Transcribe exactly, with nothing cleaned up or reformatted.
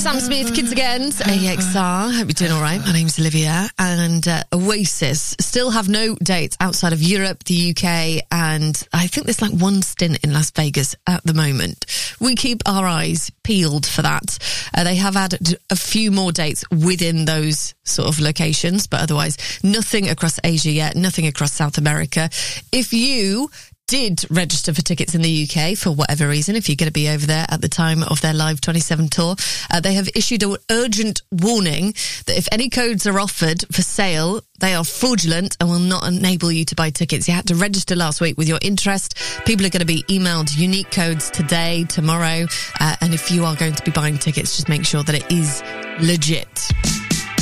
Sam Smith, Kids Against, A X R. Hope you're doing all right. My name's Olivia. And uh, Oasis still have no dates outside of Europe, the U K, and I think there's like one stint in Las Vegas at the moment. We keep our eyes peeled for that. Uh, they have added a few more dates within those sort of locations, but otherwise nothing across Asia yet, nothing across South America. If you did register for tickets in the U K for whatever reason, if you're going to be over there at the time of their Live twenty-seven tour, uh, they have issued an urgent warning that if any codes are offered for sale, they are fraudulent and will not enable you to buy tickets. You had to register last week with your interest. People are going to be emailed unique codes today, tomorrow, uh, and if you are going to be buying tickets, just make sure that it is legit.